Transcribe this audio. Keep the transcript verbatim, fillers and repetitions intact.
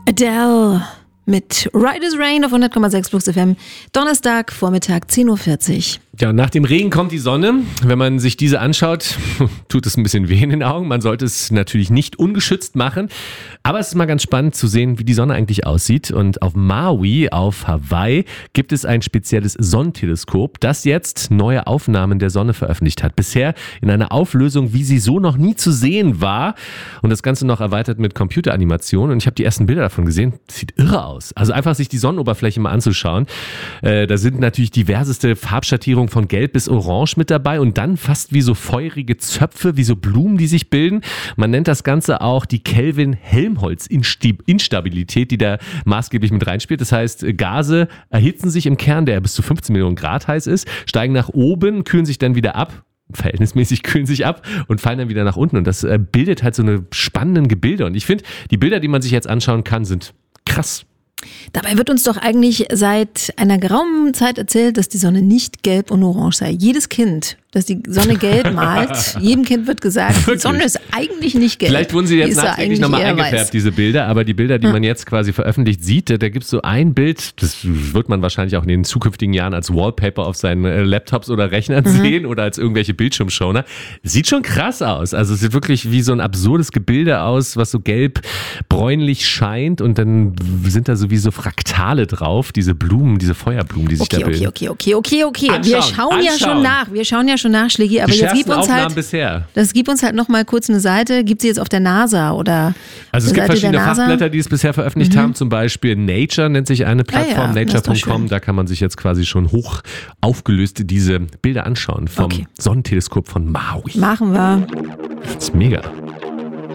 Adele mit Ride is Rain auf hundert Komma sechs Flux F M. Donnerstag, Vormittag, zehn Uhr vierzig. Ja, und nach dem Regen kommt die Sonne. Wenn man sich diese anschaut, tut es ein bisschen weh in den Augen. Man sollte es natürlich nicht ungeschützt machen. Aber es ist mal ganz spannend zu sehen, wie die Sonne eigentlich aussieht. Und auf Maui, auf Hawaii, gibt es ein spezielles Sonnenteleskop, das jetzt neue Aufnahmen der Sonne veröffentlicht hat. Bisher in einer Auflösung, wie sie so noch nie zu sehen war. Und das Ganze noch erweitert mit Computeranimation. Und ich habe die ersten Bilder davon gesehen. Sieht irre aus. Also einfach sich die Sonnenoberfläche mal anzuschauen. Äh, da sind natürlich diverseste Farbschattierungen von Gelb bis Orange mit dabei und dann fast wie so feurige Zöpfe, wie so Blumen, die sich bilden. Man nennt das Ganze auch die Kelvin-Helmholtz-Instabilität, die da maßgeblich mit reinspielt. Das heißt, Gase erhitzen sich im Kern, der bis zu fünfzehn Millionen Grad heiß ist, steigen nach oben, kühlen sich dann wieder ab. Verhältnismäßig kühlen sich ab und fallen dann wieder nach unten. Und das bildet halt so eine spannenden Gebilde. Und ich finde, die Bilder, die man sich jetzt anschauen kann, sind krass. Dabei wird uns doch eigentlich seit einer geraumen Zeit erzählt, dass die Sonne nicht gelb und orange sei. Jedes Kind, das die Sonne gelb malt, jedem Kind wird gesagt, die Sonne ist eigentlich nicht gelb. Vielleicht wurden sie jetzt nachträglich nochmal eingefärbt, weiß. diese Bilder, aber die Bilder, die ja. man jetzt quasi veröffentlicht sieht, da gibt es so ein Bild, das wird man wahrscheinlich auch in den zukünftigen Jahren als Wallpaper auf seinen Laptops oder Rechnern mhm. sehen oder als irgendwelche Bildschirmschoner. Sieht schon krass aus. Also es sieht wirklich wie so ein absurdes Gebilde aus, was so gelb-bräunlich scheint und dann sind da so wie so Fraktale drauf, diese Blumen, diese Feuerblumen, die sich okay, da bilden. Okay, okay, okay, okay, okay. Anschauen, wir schauen anschauen. ja schon nach. Wir schauen ja schon nach, Schlägi. Aber die jetzt gib uns Aufnahmen halt, bisher. das gibt uns halt noch mal kurz eine Seite. Gibt sie jetzt auf der NASA oder? Also es gibt Seite verschiedene Fachblätter, die es bisher veröffentlicht mhm. haben. Zum Beispiel Nature nennt sich eine Plattform, ah ja, nature punkt com. Da kann man sich jetzt quasi schon hoch aufgelöst diese Bilder anschauen vom okay. Sonnenteleskop von Maui. Machen wir. Das ist mega.